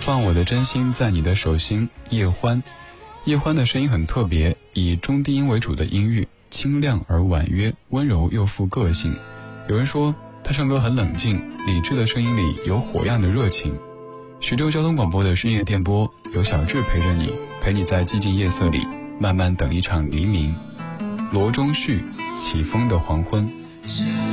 放我的真心在你的手心。叶欢，叶欢的声音很特别，以中低音为主的音域，清亮而婉约，温柔又富个性。有人说他唱歌很冷静，理智的声音里有火样的热情。徐州交通广播的深夜电波，有小志陪着你，陪你在寂静夜色里慢慢等一场黎明。罗中旭，起风的黄昏。